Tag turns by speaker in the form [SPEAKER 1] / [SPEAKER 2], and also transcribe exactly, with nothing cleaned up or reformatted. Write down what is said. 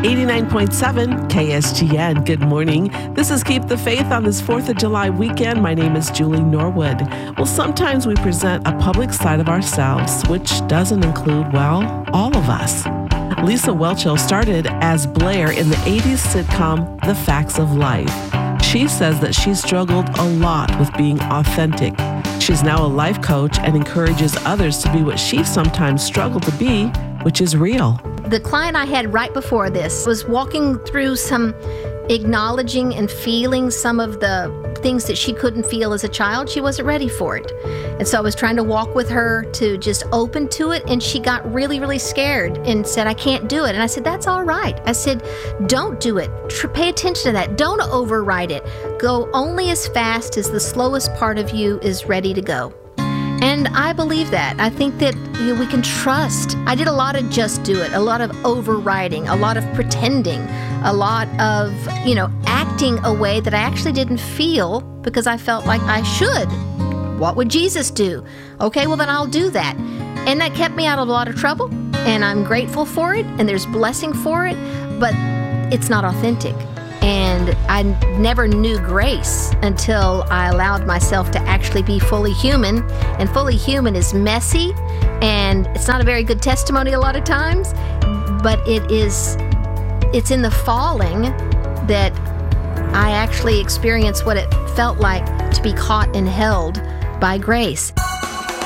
[SPEAKER 1] eighty-nine point seven K S G N. Good morning. This is Keep the Faith on this fourth of July weekend. My name is Julie Norwood. Well, sometimes we present a public side of ourselves, which doesn't include, well, all of us. Lisa Whelchel started as Blair in the eighties sitcom The Facts of Life. She says that she struggled a lot with being authentic. She's now a life coach and encourages others to be what she sometimes struggled to be, which is real.
[SPEAKER 2] The client I had right before this was walking through some acknowledging and feeling some of the things that she couldn't feel as a child. She wasn't ready for it. And so I was trying to walk with her to just open to it, and she got really, really scared and said, I can't do it. And I said, that's all right. I said, don't do it. Tr- pay attention to that. Don't override it. Go only as fast as the slowest part of you is ready to go. And I believe that. I think that you know, we can trust. I did a lot of just do it, a lot of overriding, a lot of pretending, a lot of, you know, acting a way that I actually didn't feel because I felt like I should. What would Jesus do? Okay, well then I'll do that. And that kept me out of a lot of trouble, and I'm grateful for it, and there's blessing for it, but it's not authentic. And I never knew grace until I allowed myself to actually be fully human. And fully human is messy, and it's not a very good testimony a lot of times, but it is, it's in the falling that I actually experience what it felt like to be caught and held by grace.